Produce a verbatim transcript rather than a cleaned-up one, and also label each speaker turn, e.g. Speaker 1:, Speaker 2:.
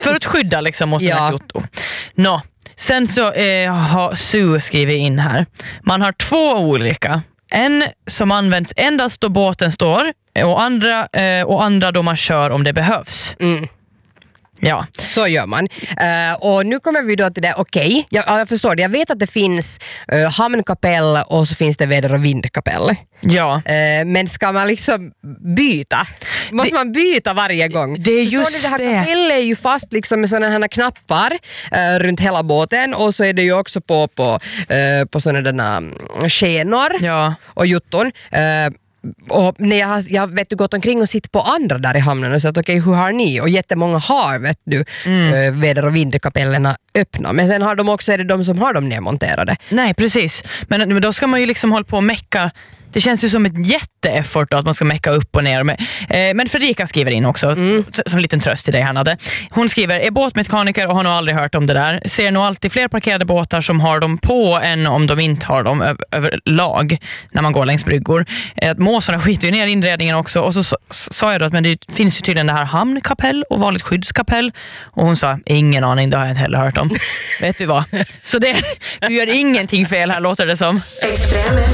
Speaker 1: För att skydda liksom och
Speaker 2: Ja.
Speaker 1: ett jotto. Nå, sen så eh, har Sue skrivit in här. Man har två olika. En som används endast då båten står och andra, eh, och andra då man kör om det behövs.
Speaker 2: Mm.
Speaker 1: Ja.
Speaker 2: Så gör man. Uh, och nu kommer vi då till det, okej, okay. jag, jag förstår det. Jag vet att det finns uh, hamnkapell och så finns det väder- och vindkapell.
Speaker 1: Ja.
Speaker 2: Uh, men ska man liksom byta? Måste det, man byta varje gång?
Speaker 1: Det är
Speaker 2: förstår
Speaker 1: just
Speaker 2: ni, det här
Speaker 1: det.
Speaker 2: kapellet är ju fast liksom med sådana här knappar uh, runt hela båten och så är det ju också på, på, uh, på sådana där skenor
Speaker 1: Ja.
Speaker 2: och jotton. Uh, Och när jag, har, jag vet du, gått omkring och sitt på andra där i hamnen och sagt okej, okay, hur har ni? Och jättemånga har vet du, mm. äh, väder- och vindkapellerna öppna. Men sen har de också, är det de som har dem nedmonterade.
Speaker 1: Nej, precis. Men, men då ska man ju liksom hålla på och mecka. Det känns ju som ett jätteeffort då, att man ska mecka upp och ner. Eh, men Fredrika skriver in också, mm. som en liten tröst till dig här Nadde. Hon skriver, är båtmekaniker och har nog aldrig hört om det där. Ser nog alltid fler parkerade båtar som har dem på än om de inte har dem ö- överlag när man går längs bryggor. Eh, måsarna skiter ju ner inredningen också. Och så sa så, så jag då att men det finns ju tydligen det här hamnkapell och vanligt skyddskapell. Och hon sa, ingen aning, det har jag inte heller hört om. Vet du vad? Så det, du gör ingenting fel här, låter det som. Extrem.